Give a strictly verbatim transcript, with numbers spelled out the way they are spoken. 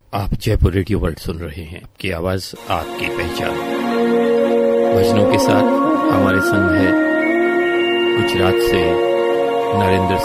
आप Jaipur radio world सुन रहे हैं। आपकी आवाज आपकी पहचान। भजनों के साथ हमारे संग है गुजरात से नरेंद्र